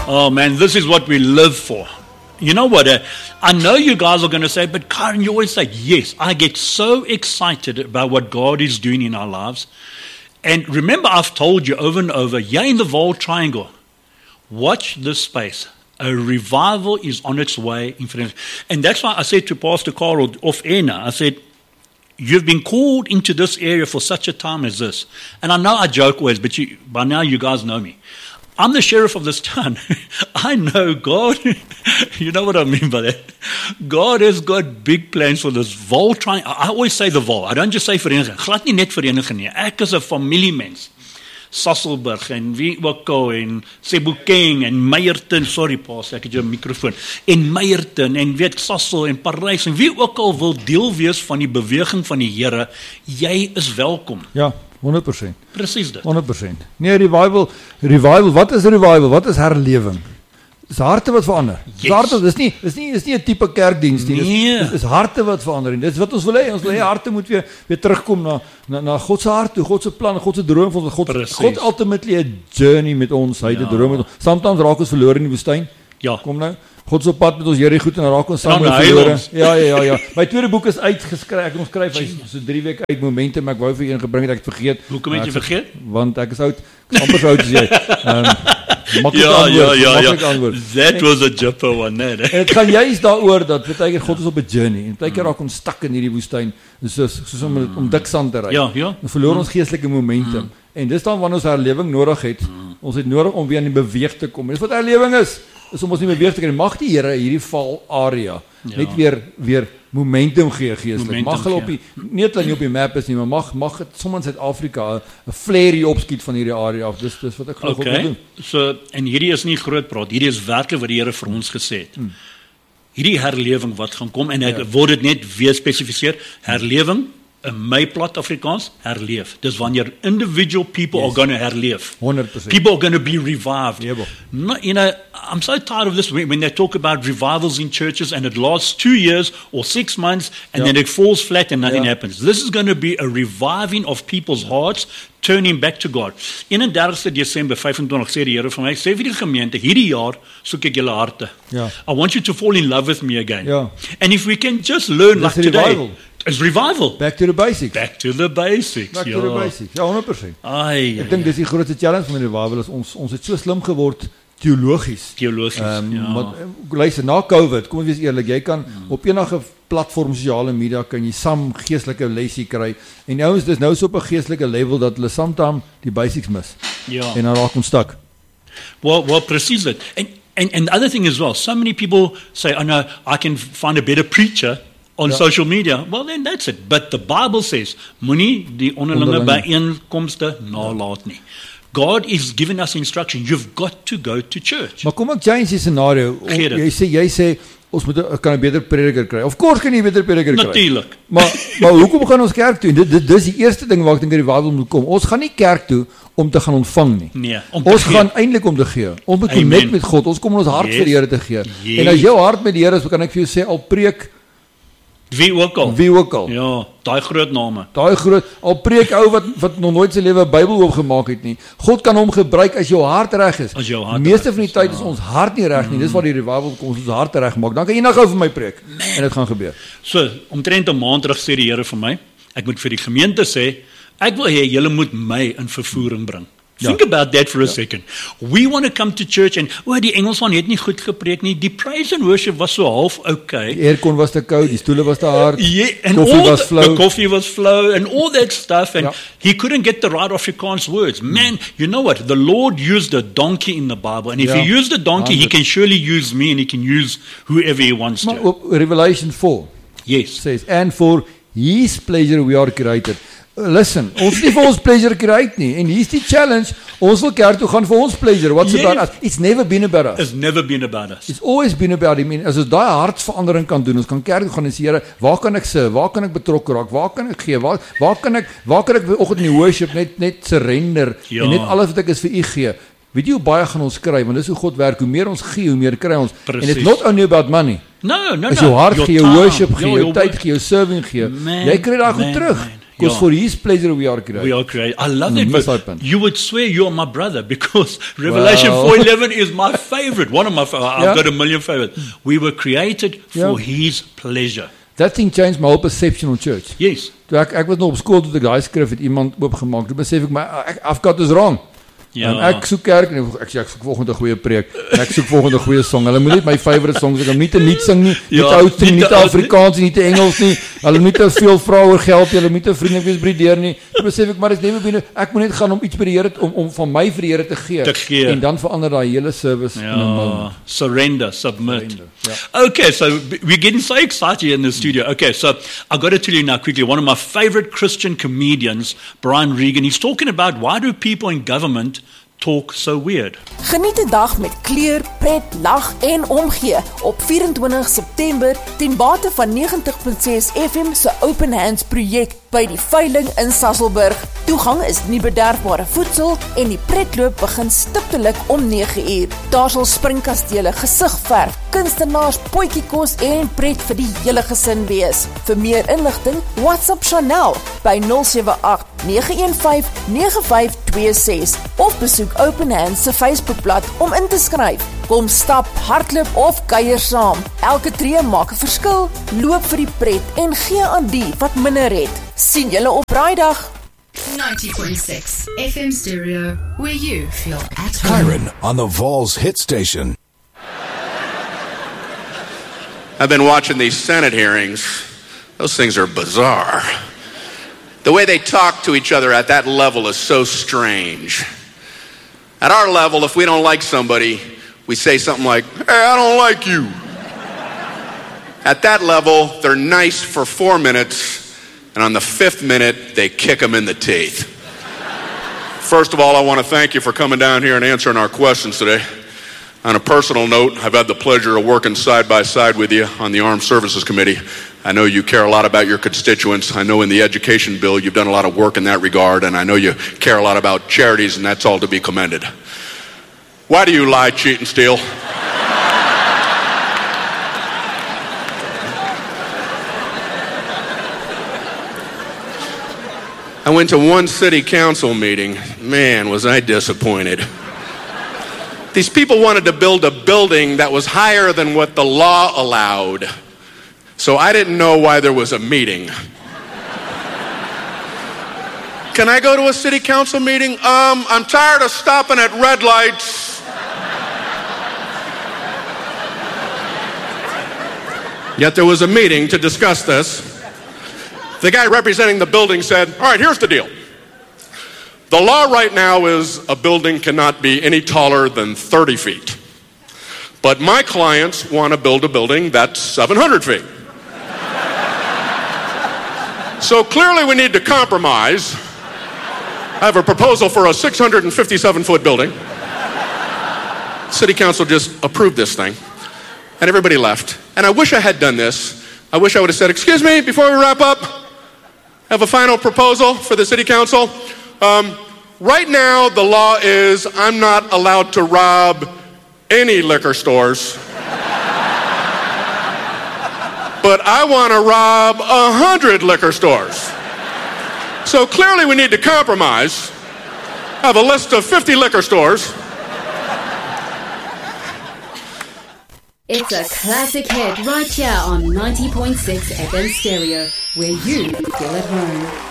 Oh man, this is what we live for. You know what? I know you guys are going to say, but Karen, you always say, yes, I get so excited about what God is doing in our lives. And remember, I've told you over and over, you're in the Vaal Triangle. Watch this space. A revival is on its way. And that's why I said to Pastor Carl off air now, I said, you've been called into this area for such a time as this. And I know I joke always, but by now you guys know me. I'm the sheriff of this town. I know God. You know what I mean by that? God has got big plans for this Vaal Triangle. I always say the Vaal. I don't just say vereniging. Glad nie net vereniging nie. Ek is 'n familiemens. Sasolburg en wie ook al en Sebokeng en Meyerton, sorry Paas, ek het jou mikrofoon, en Meyerton en weet Sassel en Parys en wie ook al wil deel wees van die beweging van die Here, jy is welkom. Ja, 100%. Presies dit. 100%. Nee, revival, wat is revival? Wat is herlewing? Dis harte wat verander. Dis harte, dis nie 'n tipe kerkdiens nie. Dis harte wat verander en dis wat ons wil hê. Ons wil hê harte moet weer terugkom na God se hart toe, God se plan, God se droom vir ons. God ultimately 'n journey met ons, hy het 'n droom met ons. Soms raak ons verlore in die woestyn. Ja. Kom nou. God se pad met ons Here goed en dan raak ons saam met verlore. Ja. My tweede boek is uitgeskryf. Ek het hom skryf hy so 3 weke uit Momentum, ek wou vir een gebring het, ek het vergeet. Hoekom het jy vergeet? Want ek is oud. Amper so oud as jy. Makkelijk antwoord. That was a jumper one there. En het gaan juist daaroor dat baie keer God is op 'n journey en baie keer raak ons stak in hierdie woestyn. Soos om dik sand te ry. Ja. Dan verloor ons geestelike momentum. En dis dan wanneer ons herlewing nodig het. Ons het nodig om weer in die beweeg te kom. Dis wat herlewing is om ons nie beweeg te kry. Mag die Here hierdie val area net weer momentum gee geestelik. Mag hulle nie op die map is nie, maar mag dit sommer in Suid-Afrika 'n flare hier opskiet van hierdie area af. Dis wat ek glo God wil doen. So en hierdie is nie groot praat. Hierdie is werklik wat die Here vir ons gesê het. Hierdie herlewing wat gaan kom en ek word dit net weer spesifiseer. Herlewing in my plat Afrikaans, herleef. Dis wanneer individual people are going to herleef. 100%. People are going to be revived. You know, I'm so tired of this when they talk about revivals in churches and it lasts 2 years or 6 months and then it falls flat and nothing happens. This is going to be a reviving of people's hearts turning back to God. 31 Desember 25 sê die Here vir my, sê vir die gemeente, hierdie jaar soek ek julle harte. I want you to fall in love with me again. And if we can just learn like today, it's revival. Back to the basics. Back to the basics. Back to the basics. Ja, 100%. Ek dink dis die grootste challenge van die revival is ons het so slim geword teologies. Want luister, na COVID, kom ons wees eerlik, jy kan op enige platform sosiale media kan jy geestelike lesie kry. En ouens, dis nou so op 'n geestelike level dat hulle soms die basics mis. En dan raak ons stuk. Well, presies dit. And the other thing as well, so many people say, "Oh no, I can find a better preacher on social media." Well, then that's it. But the Bible says, moenie die onderlinge byeenkomste nalat nie. God is giving us instruction. You've got to go to church. Maar kom ek change die scenario. Jy sê ons kan 'n beter prediker kry. Of course kan jy 'n beter prediker kry. Natuurlik. Maar hoekom gaan ons kerk toe? Dis die eerste ding waar ek dink die revival moet kom. Ons gaan nie kerk toe om te gaan ontvang nie. Nee, ons gaan eintlik om te gee. Ons moet connect met God. Ons kom ons hart vir die Here te gee. En as jou hart met die Here is, kan ek vir jou sê al preek wie ook al. Ja, daai groot name. Al preek ou wat nog nooit sy lewe 'n Bybel oopgemaak het nie. God kan hom gebruik as jou hart reg is. Die meeste van die tyd is ons hart nie reg nie. Dis waar die revival kom, ons hart reg maak. Dan kan jy nou gou vir my preek en dit gaan gebeur. So, omtrent 'n maand terug sê die Here vir my, ek moet vir die gemeente sê, ek wil hê julle moet my in vervoering bring. Think about that for a second. We want to come to church and die Engelsman het nie goed gepreek nie. Die praise and worship was so half okay. Die aircon was te koud, die stoele was te hard. And the coffee was flow and all that stuff and he couldn't get the right Afrikaans words. Man, you know what? The Lord used a donkey in the Bible and if he used a donkey, he can surely use me and he can use whoever he wants to. Revelation 4 says, and for his pleasure we are created. Listen, ons is nie vir ons pleasure create nie. En hier's die challenge, ons wil kerk toe gaan vir ons pleasure. What's about us? It's never been about us. It's never been about us. It's always been about him. As ons daai hartsverandering kan doen, ons kan kerk toe gaan en sê, Here, waar kan ek serve? Waar kan ek betrokke raak? Waar kan ek gee? Waar kan ek vanoggend in die worship net surrender en net alles wat ek is vir u gee? Weet jy hoe baie gaan ons kry? Want dis hoe God werk. Hoe meer ons gee, hoe meer kry ons. Precies. And it's not only about money. No. As jou hart gee, jou worship gee, jou tyd gee, jou serving gee, jy kry daar goed terug. Because for His pleasure we are created. We are created. I love Mm, that. must verse. open. You would swear you are my brother because Revelation Wow. 4:11 is my favorite. One of my I've Yeah. got a million favorites. We were created for Yeah. His pleasure. That thing changed my whole perception on church. Yes. Toe ek was nog op skool toe ek daai skrif het iemand oopgemaak. Toe besef ek I've got this wrong. Ja. Ek soek kerk en ek sê ek soek volgende goeie preek. En ek soek volgende goeie song. Hulle moet net my favorite songs, ek hom nie te nuut sing nie, nie Ja, te oud sing, nie nie te te oud Afrikaans nie, nie te Engels nie. Hulle moet nie te veel vra oor geld nie, hulle moet nie te vriendelik wees by die deur nie. Toe besef ek maar dis net binne ek moet net gaan om iets by die Here om van my vir die Here te gee. Te gee. En dan verander daai hele service in 'n moment. Surrender, submit. Surrender, yeah. Okay, so we're getting so excited here in the studio. Okay, so I've got to tell you now quickly, one of my favorite Christian comedians, Brian Regan, he's talking about why do people in government talk so weird. Geniet 'n dag met kleur, pret, lag en omgee op 24 September ten bate van 90.6 FM se Open Hands projek by die veiling in Sasolburg. Toegang is nie bederfbare voedsel en die pretloop begin stiptelik om 9 uur. Daar sal springkastele, gesigverf, kunstenaars, potjiekos en pret vir die hele gesin wees. Vir meer inligting, WhatsApp Chanel by 078 915 9526 of besoek Open Hands se Facebookblad om in te skryf. Kom stap, hardloop of kuier saam. Elke tree maak 'n verskil. Loop vir die pret en gee aan die wat minder het. Sien julle op Vrydag. 90.6 FM stereo, where you feel at home. Kyron on the Vols hit station. I've been watching these Senate hearings. Those things are bizarre. The way they talk to each other at that level is so strange. At our level, if we don't like somebody, we say something like, "Hey, I don't like you." At that level, they're nice for 4 minutes, and on the 5th minute, they kick them in the teeth. First of all, I want to thank you for coming down here and answering our questions today. On a personal note, I've had the pleasure of working side by side with you on the Armed Services Committee. I know you care a lot about your constituents. I know in the education bill you've done a lot of work in that regard, and I know you care a lot about charities, and that's all to be commended. Why do you lie, cheat, and steal? I went to one city council meeting. Man, was I disappointed. These people wanted to build a building that was higher than what the law allowed. So I didn't know why there was a meeting. Can I go to a city council meeting? I'm tired of stopping at red lights. Yet there was a meeting to discuss this. The guy representing the building said, "All right, here's the deal. The law right now is a building cannot be any taller than 30 feet. But my clients want to build a building that's 700 feet. So clearly we need to compromise. I have a proposal for a 657-foot building." City council just approved this thing, and everybody left. And I wish I had done this. I wish I would have said, "Excuse me, before we wrap up, I have a final proposal for the city council. Right now, the law is I'm not allowed to rob any liquor stores. But I want to rob 100 liquor stores. So clearly we need to compromise. I have a list of 50 liquor stores." It's a classic hit right here on 90.6 FM stereo, where you feel at home.